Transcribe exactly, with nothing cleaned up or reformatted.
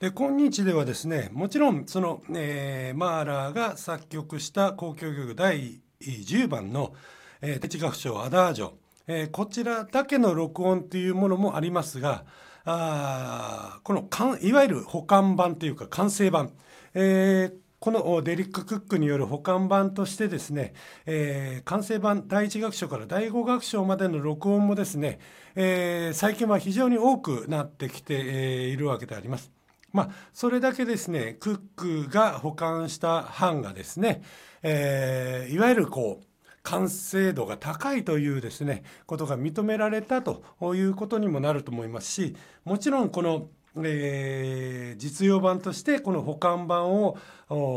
で今日ではですね、もちろんその、えーマーラーが作曲した交響曲だいじゅうばんの、えー、第一楽章アダージョ、えーこちらだけの録音というものもありますが、あーこのかんいわゆる補完版というか完成版、えーこのデリック・クックによる補完版としてですね、えー完成版だいいち楽章からだいご楽章までの録音もですね、えー最近は非常に多くなってきて、えーいるわけであります。まあ、それだけですね、クックが保管した版がですね、えーいわゆるこう完成度が高いというですねことが認められたということにもなると思いますし、もちろんこの、えー実用版としてこの保管版を